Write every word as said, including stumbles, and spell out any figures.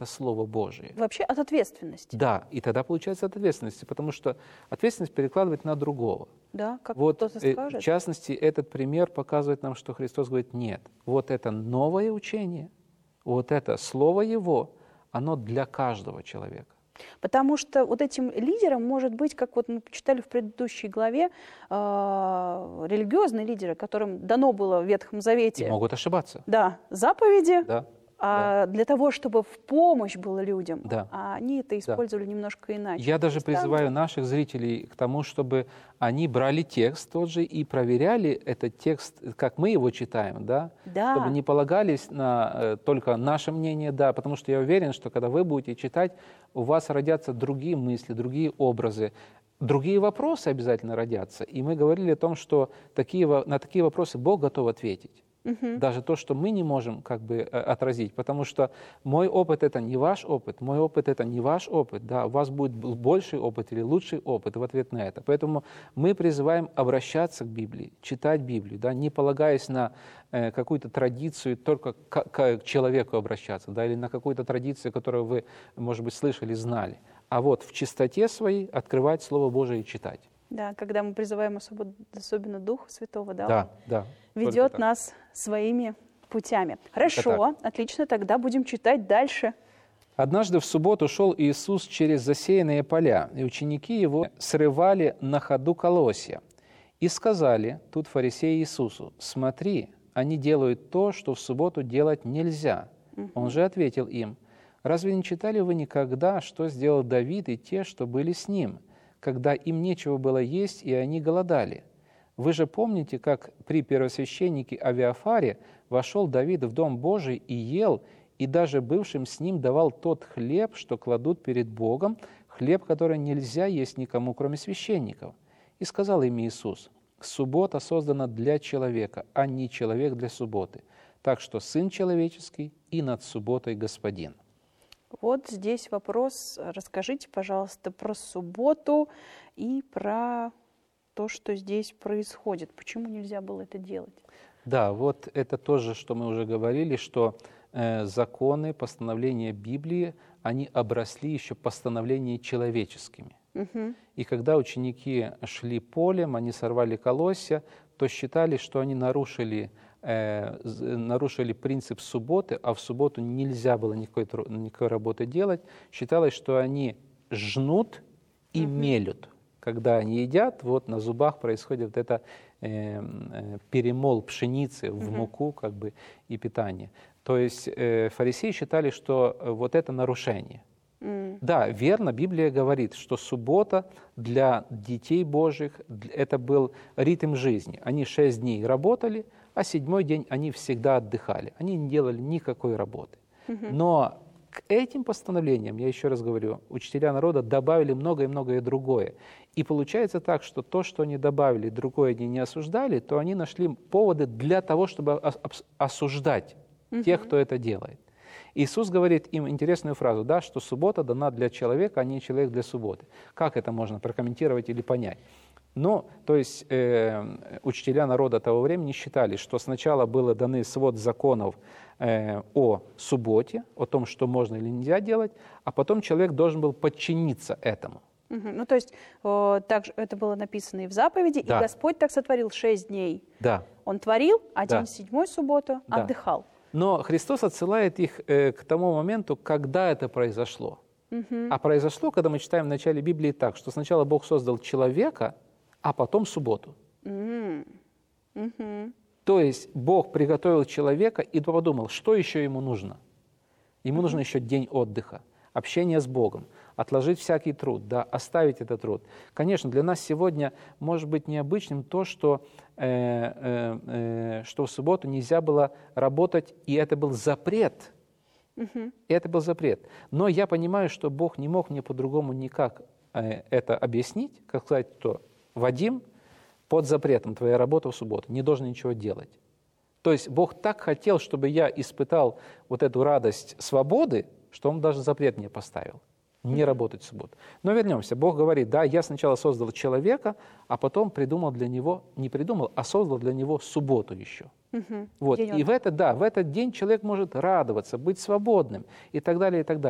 это Слово Божие. Вообще от ответственности. Да, и тогда получается от ответственности, потому что ответственность перекладывает на другого. Да, как Вот, кто-то э, скажет. в частности, этот пример показывает нам, что Христос говорит, нет, вот это новое учение, вот это Слово Его, оно для каждого человека. Потому что вот этим лидером может быть, как вот мы почитали в предыдущей главе, э, религиозные лидеры, которым дано было в Ветхом Завете. И могут ошибаться. Да, заповеди, Да, а для того, чтобы в помощь было людям, Да. а они это использовали немножко иначе. Я даже То есть там- призываю наших зрителей к тому, чтобы они брали текст тот же и проверяли этот текст, как мы его читаем, да? Да. Чтобы не полагались на э, только наше мнение, да, потому что я уверен, что когда вы будете читать, у вас родятся другие мысли, другие образы, другие вопросы обязательно родятся. И мы говорили о том, что такие, во- на такие вопросы Бог готов ответить. Мгм. Даже то, что мы не можем как бы э, отразить, потому что мой опыт — это не ваш опыт, мой опыт — это не ваш опыт, да, у вас будет б- больший опыт или лучший опыт в ответ на это. Поэтому мы призываем обращаться к Библии, читать Библию, да, не полагаясь на э, какую-то традицию, только к, к человеку обращаться, да, или на какую-то традицию, которую вы, может быть, слышали, знали, а вот в чистоте своей открывать Слово Божие и читать. Да, когда мы призываем особо, особенно Духа Святого, да, Да, да. только ведет так. нас своими путями. Хорошо, так. отлично, тогда будем читать дальше. Однажды в субботу шел Иисус через засеянные поля, и ученики его срывали на ходу колосья. И сказали тут фарисеи Иисусу: «Смотри, они делают то, что в субботу делать нельзя». Он же ответил им: «Разве не читали вы никогда, что сделал Давид и те, что были с ним, когда им нечего было есть, и они голодали? Вы же помните, как при первосвященнике Авиафаре вошел Давид в Дом Божий и ел, и даже бывшим с ним давал тот хлеб, что кладут перед Богом, хлеб, который нельзя есть никому, кроме священников. И сказал им Иисус: суббота создана для человека, а не человек для субботы. Так что Сын Человеческий и над субботой Господин». Вот здесь вопрос. Расскажите, пожалуйста, про субботу и про то, что здесь происходит. Почему нельзя было это делать? Да, вот это тоже, что мы уже говорили, что э, законы, постановления Библии, они обросли еще постановлениями человеческими. Мгм. И когда ученики шли полем, они сорвали колосья, то считали, что они нарушили, э, з- нарушили принцип субботы, а в субботу нельзя было никакой, тру- никакой работы делать. Считалось, что они жнут и мелют. Когда они едят, вот на зубах происходит вот это э, э, перемол пшеницы в муку, как бы, и питание. То есть э, фарисеи считали, что э, вот это нарушение. М. Да, верно, Библия говорит, что суббота для детей Божьих д- это был ритм жизни. Они шесть дней работали, а седьмой день они всегда отдыхали. Они не делали никакой работы. Но к этим постановлениям, я еще раз говорю, учителя народа добавили многое-многое другое. И получается так, что то, что они добавили, другое они не осуждали, то они нашли поводы для того, чтобы ос- обс- осуждать тех, кто это делает. Иисус говорит им интересную фразу, да, что суббота дана для человека, а не человек для субботы. Как это можно прокомментировать или понять? Ну, то есть э, учителя народа того времени считали, что сначала было даны свод законов э, о субботе, о том, что можно или нельзя делать, а потом человек должен был подчиниться этому. Мгм. Ну, то есть э, также это было написано и в заповеди, Да. и Господь так сотворил шесть дней. Да. Он творил, а Да. день седьмой, субботу, Да. отдыхал. Но Христос отсылает их э, к тому моменту, когда это произошло. А произошло, когда мы читаем в начале Библии так, что сначала Бог создал человека, а потом субботу. М. Мгм. То есть Бог приготовил человека и подумал, что еще ему нужно. Ему нужен еще день отдыха, общение с Богом, отложить всякий труд, да, оставить этот труд. Конечно, для нас сегодня может быть необычным то, что, э, э, э, что в субботу нельзя было работать, и это был запрет. И это был запрет. Но я понимаю, что Бог не мог мне по-другому никак э, это объяснить, как сказать, что Вадим, под запретом твоя работа в субботу, не должен ничего делать. То есть Бог так хотел, чтобы я испытал вот эту радость свободы, что Он даже запрет мне поставил. Не работать в субботу. Но вернемся. Бог говорит, да, я сначала создал человека, а потом придумал для него, не придумал, а создал для него субботу еще. Мгм. Вот. День И в, этот, да, в этот день человек может радоваться, быть свободным и так далее, и так далее.